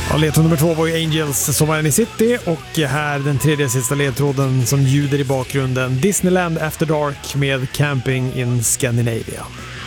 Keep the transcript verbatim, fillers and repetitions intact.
Ja, ledtråd nummer två var ju Angels Sommaren i City och här den tredje sista ledtråden som ljuder i bakgrunden Disneyland After Dark med Camping in Scandinavia.